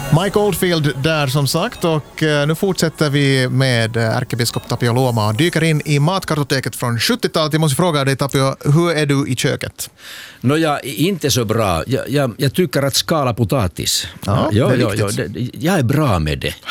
Mike Oldfield där som sagt, och nu fortsätter vi med ärkebiskop Tapio Luoma och dyker in i matkartoteket från 70-talet. Jag måste fråga dig, Tapio, hur är du i köket? Jag är inte så bra. Jag tycker att skala potatis. Ja, jag är bra med det.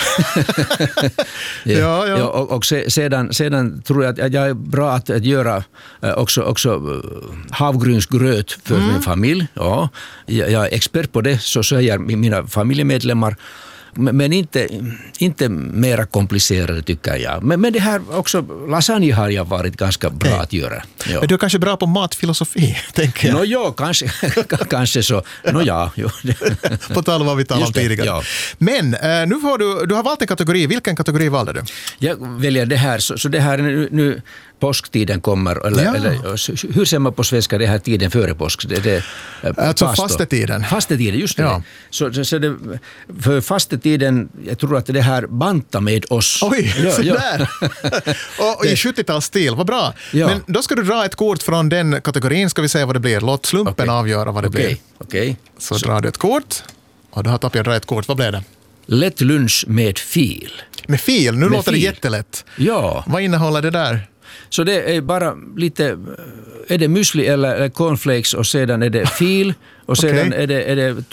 Och sedan tror jag att jag är bra att göra också havgrynsgröt för min familj. Ja, jag är expert på det, så säger mina familjemedlemmar. Men inte mera komplicerade tycker jag. Men det här också, lasagne har jag varit ganska bra att göra. Ja. Men du är kanske bra på matfilosofi, tänker jag. Ja, kanske så. Ja. På tal om vad vi talade om tidigare. Ja. Men nu får du har valt en kategori. Vilken kategori valde du? Jag väljer det här. Så det här nu påsktiden kommer. Eller hur ser man på svenska det här tiden före påsk? Alltså fastetiden. Fastetiden, just det. Ja. Så det, för fastetiden, jag tror att det här bantar med oss. Oj, sådär. Och i 70-talsstil, vad bra. Ja. Men då ska du dra ett kort från den kategorin, ska vi se vad det blir. Låt slumpen avgöra vad det blir. Okej. Så drar du ett kort. Och då har Tapio dragit ett kort. Vad blev det? Lätt lunch med fil. Med fil? Nu låter det jättelätt. Ja. Vad innehåller det där? Så det är bara lite, är det müsli eller cornflakes och sedan är det fil och sedan är det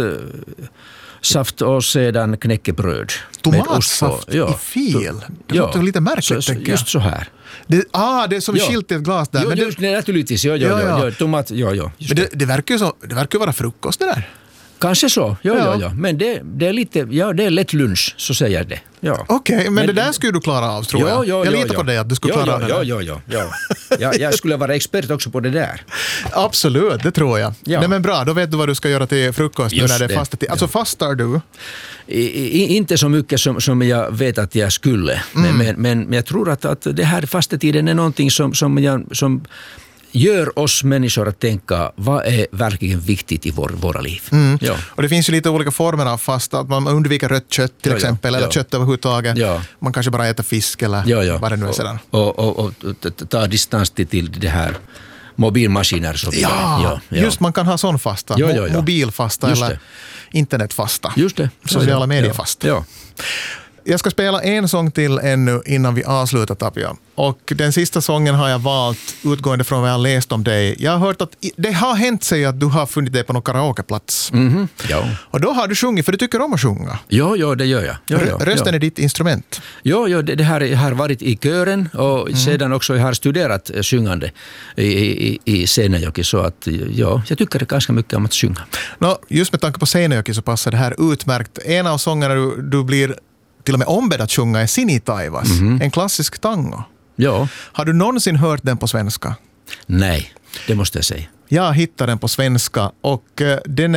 tomatsaft och sedan knäckebröd. Tomatsaft i fil? Det låter lite märkligt, tänker jag. Just så här. Det är som skilt i ett glas där. Men naturligtvis, ja. Tomat, ja. Men det verkar vara frukost det där. Kanske så, ja. Men det är lite, det är lätt lunch, så säger jag det. Ja. Okej, men det där skulle du klara av, tror jag. Jag litar på dig att du skulle klara av det där. Ja. Jag skulle vara expert också på det där. Absolut, det tror jag. Ja. Nej, men bra, då vet du vad du ska göra till frukost nu när det är fastetid. Alltså fastar du? Inte så mycket som jag vet att jag skulle. Men jag tror att det här fastetiden är någonting som gör oss människor att tänka vad är verkligen viktigt i våra liv. Ja. Och det finns ju lite olika former av fasta, att man undviker rött kött till exempel, eller kött överhuvudtaget. Ja. Man kanske bara äter fisk eller vad det nu är sedan. Och ta distans till det här mobilmaskiner. Så just man kan ha sån fasta, mobilfasta eller internetfasta. Just det. Sociala mediefasta. Ja. Jag ska spela en sång till ännu innan vi avslutar, Tapio. Och den sista sången har jag valt utgående från vad jag har läst om dig. Jag har hört att det har hänt sig att du har funnit dig på någon karaokeplats. Ja. Och då har du sjungit, för du tycker om att sjunga. Ja, det gör jag. Rösten är ditt instrument. Ja, det här jag har varit i kören och sedan också jag har studerat sjungande i Seinäjoki, så att jag tycker ganska mycket om att sjunga. Just med tanke på Seinäjoki så passar det här utmärkt. En av sångerna du blir till och med ombedd att sjunga är Sinitaivas, en klassisk tango. Ja. Har du någonsin hört den på svenska? Nej, det måste jag säga. Jag hittade den på svenska och den